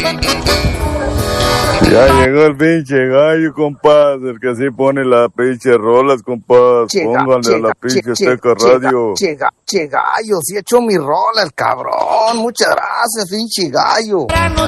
Ya llegó el pinche gallo, compás, el que así pone las pinche rolas, compás. Pónganle a la pinche Azteca Radio. Che gallo, sí echó mi rola el cabrón. Muchas gracias, pinche gallo.